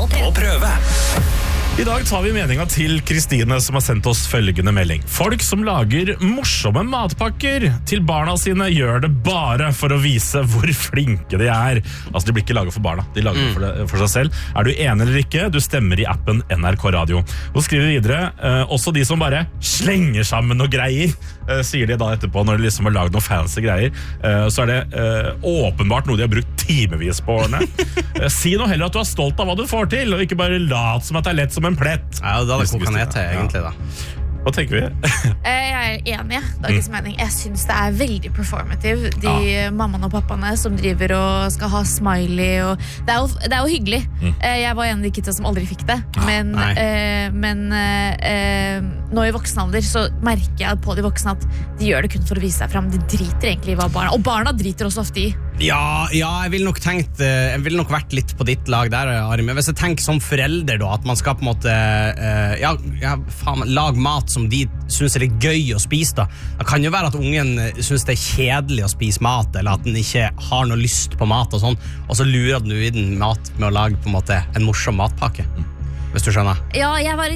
på prøve. I dag tar vi meninga til Kristine som har sendt oss følgende melding. Folk som lager morsomme matpakker til barna sine gjør det bare for å vise hvor flinke de er. Altså, de blir ikke laget for barna, de lager det for seg selv. Er du enig eller ikke? Du stemmer i appen NRK Radio. Og skriver videre, også de som bare slenger sammen noe greier, sier de da etterpå når de liksom har laget noen fancy greier, så er det åpenbart noe de har brukt timevis på årene. Si nå heller at du er stolt av hva du får til, og ikke bare lat som at det er lett som en plett. Ja, da det koker ned til egentlig da. Hva tenker vi? Jeg er enig, dagens mening. Jeg synes det er veldig performative. De mammaene og pappaene som driver og skal ha smiley og det er jo hyggelig. Jeg var en av de kidsa som aldri fikk det. Men nå i voksen alder så merker jeg på de voksne at de gjør det kun for å vise seg frem. De driter egentlig i hva barna. Og barna driter også ofte i. Ja, jeg vil nok vært litt på ditt lag der, Ari. Men hvis jeg tenker som forelder da, at man skal på en måte lage mat som de synes er litt gøy å spise da. Det kan jo være at ungen synes det er kjedelig å spise mat, eller at den ikke har noe lyst på mat og sånn, og så lurer den i den mat med å lage på en måte en morsom matpakke. Hvis du skjønner. Ja, jeg var